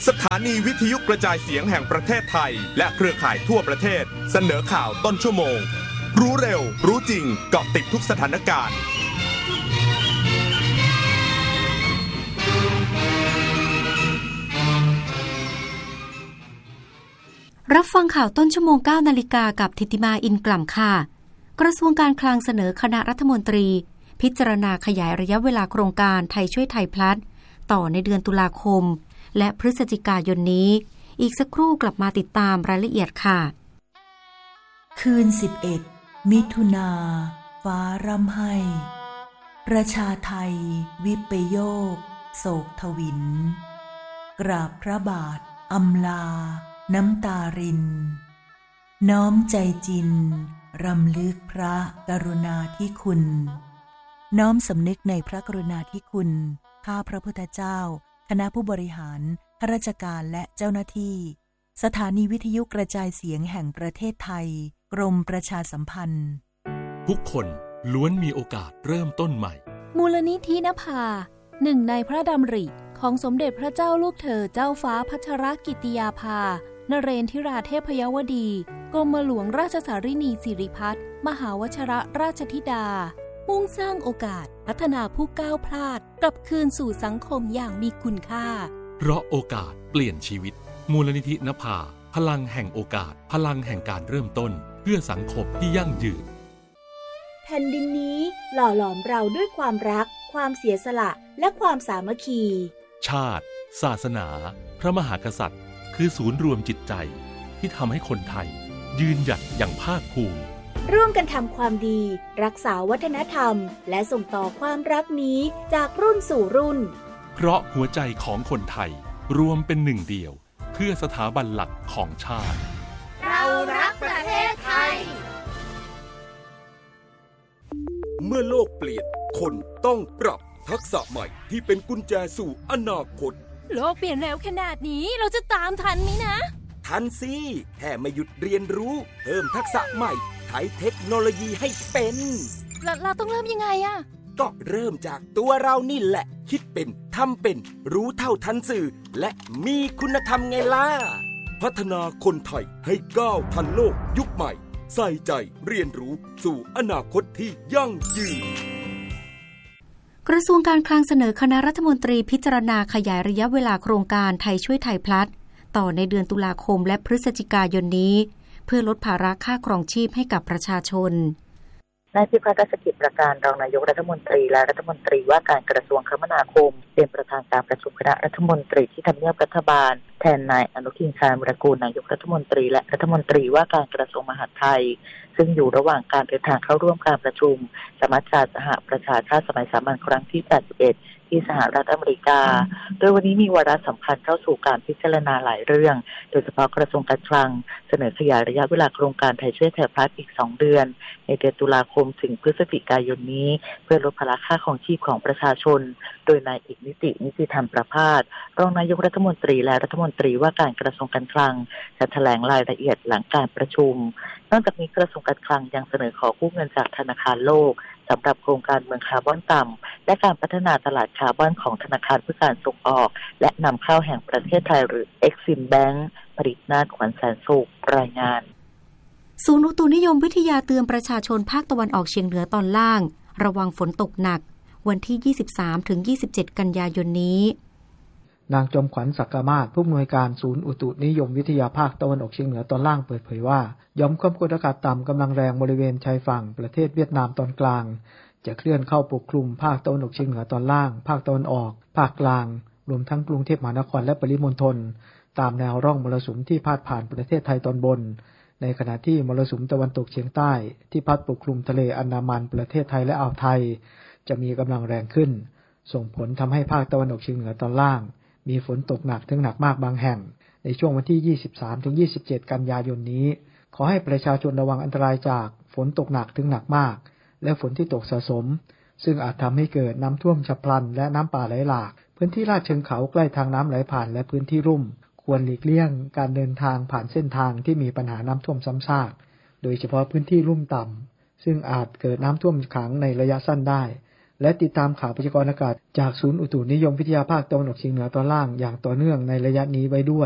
สถานีวิทยุกระจายเสียงแห่งประเทศไทยและเครือข่ายทั่วประเทศเสนอข่าวต้นชั่วโมงรู้เร็วรู้จริงเกาะติดทุกสถานการณ์รับฟังข่าวต้นชั่วโมง 9 นาฬิกากับธิติมาอินกล่ำค่ะกระทรวงการคลังเสนอคณะรัฐมนตรีพิจารณาขยายระยะเวลาโครงการไทยช่วยไทยพลัสต่อในเดือนตุลาคมและพฤศจิกายนนี้อีกสักครู่กลับมาติดตามรายละเอียดค่ะคืน11มิถุนาฟ้าร่ำไห้ประชาไทยวิปโยคโศกทวินกราบพระบาทอำลาน้ำตารินน้อมใจจินรำลึกพระกรุณาธิคุณน้อมสำนึกในพระกรุณาธิคุณข้าพระพุทธเจ้าคณะผู้บริหารข้าราชการและเจ้าหน้าที่สถานีวิทยุกระจายเสียงแห่งประเทศไทยกรมประชาสัมพันธ์ทุกคนล้วนมีโอกาสเริ่มต้นใหม่มูลนิธินภาหนึ่งในพระดำริของสมเด็จพระเจ้าลูกเธอเจ้าฟ้าพัชรกิติยาภานเรนทิราเทพยวดีกรมหลวงราชสารินีสิริพัฒน์มหาวชิรราชธิดามุ่งสร้างโอกาสพัฒนาผู้ก้าวพลาดกลับคืนสู่สังคมอย่างมีคุณค่าเพราะโอกาสเปลี่ยนชีวิตมูลนิธินภาพลังแห่งโอกาสพลังแห่งการเริ่มต้นเพื่อสังคมที่ยั่งยืนแผ่นดินนี้หล่อหลอมเราด้วยความรักความเสียสละและความสามัคคีชาติศาสนาพระมหากษัตริย์คือศูนย์รวมจิตใจที่ทำให้คนไทยยืนหยัดอย่างภาคภูมิร่วมกันทำความดีรักษาวัฒนธรรมและส่งต่อความรักนี้จากรุ่นสู่รุ่นเพราะหัวใจของคนไทยรวมเป็นหนึ่งเดียวเพื่อสถาบันหลักของชาติเรารักประเทศไทยเมื่อโลกเปลี่ยนคนต้องปรับทักษะใหม่ที่เป็นกุญแจสู่อนาคตโลกเปลี่ยนเร็วขนาดนี้เราจะตามทันไหมนะทันสิแค่ไม่หยุดเรียนรู้เพิ่มทักษะใหม่ใช้เทคโนโลยีให้เป็นเราต้องเริ่มยังไงอะก็เริ่มจากตัวเรานี่แหละคิดเป็นทำเป็นรู้เท่าทันสื่อและมีคุณธรรมไงล่ะพัฒนาคนไทยให้ก้าวทันโลกยุคใหม่ใส่ใจเรียนรู้สู่อนาคตที่ยั่งยืนกระทรวงการคลังเสนอคณะรัฐมนตรีพิจารณาขยายระยะเวลาโครงการไทยช่วยไทยพลัสต่อในเดือนตุลาคมและพฤศจิกายนนี้เพื่อลดภาระค่าครองชีพให้กับประชาชนนายพิพัฒน์รัชกิจประการรองนายกรัฐมนตรีและรัฐมนตรีว่าการกระทรวงคมนาคมเป็นประธานการประชุมคณะรัฐมนตรีที่ทำเนียบรัฐบาลแทนนายอนุทินชาญวิรากูลนายกรัฐมนตรีและรัฐมนตรีว่าการกระทรวงมหาดไทยซึ่งอยู่ระหว่างการเดินทางเข้าร่วมการประชุมสมัชชาสหประชาชาติสมัยสามัญครั้งที่ 81 ที่สหรัฐอเมริกาโดยวันนี้มีวาระสำคัญเข้าสู่การพิจารณาหลายเรื่องโดยเฉพาะกระทรวงการคลังเสนอขยายระยะเวลาโครงการไทยช่วยไทยพลัสอีก2 เดือนในเดือนตุลาคมถึงพฤศจิกายนนี้เพื่อลดภาระค่าครองชีพของประชาชนโดยนายเอกนิติธรรมประภาสรองนายกรัฐมนตรีและรัฐมนตรีว่าการกระทรวงการคลังจะแถลงรายละเอียดหลังการประชุมนอกจากนี้กระทรวงการคลังยังเสนอขอกู้เงินจากธนาคารโลกสำหรับโครงการเมืองคาร์บอนต่ำและการพัฒนาตลาดคาร์บอนของธนาคารเพื่อการส่งออกและนำเข้าแห่งประเทศไทยหรือ Exim Bank ผลิตนาถขวัญแสนสุขรายงานศูนย์อุตุนิยมวิทยาเตือนประชาชนภาคตะวันออกเฉียงเหนือตอนล่างระวังฝนตกหนักวันที่ 23-27 กันยายนนี้นางจอมขวัญศักดิ์มาศผู้อำนวยการศูนย์อุตุนิยมวิทยาภาคตะวันออกเฉียงเหนือตอนล่างเปิดเผยว่าหย่อมความกดอากาศต่ำกำลังแรงบริเวณชายฝั่งประเทศเวียดนามตอนกลางจะเคลื่อนเข้าปกคลุมภาคตะวันออกเฉียงเหนือตอนล่างภาคตะวันออกภาคกลางรวมทั้งกรุงเทพมหานครและปริมณฑลตามแนวร่องมรสุมที่พาดผ่านประเทศไทยตอนบนในขณะที่มรสุมตะวันตกเฉียงใต้ที่พัดปกคลุมทะเลอันดามันประเทศไทยและอ่าวไทยจะมีกำลังแรงขึ้นส่งผลทำให้ภาคตะวันออกเฉียงเหนือตอนล่างมีฝนตกหนักถึงหนักมากบางแห่งในช่วงวันที่ 23-27 กันยายนนี้ขอให้ประชาชนระวังอันตรายจากฝนตกหนักถึงหนักมากและฝนที่ตกสะสมซึ่งอาจทำให้เกิดน้ำท่วมฉับพลันและน้ำป่าไหลหลากพื้นที่ลาดเชิงเขาใกล้ทางน้ำไหลผ่านและพื้นที่ลุ่มควรหลีกเลี่ยงการเดินทางผ่านเส้นทางที่มีปัญหาน้ำท่วมซ้ำซากโดยเฉพาะพื้นที่ลุ่มต่ำซึ่งอาจเกิดน้ำท่วมขังในระยะสั้นได้และติดตามข่าวพยากรณ์อากาศจากศูนย์อุตุนิยมวิทยาภาคตะวันออกเฉียงเหนือตอนล่างอย่างต่อเนื่องในระยะนี้ไว้ด้วย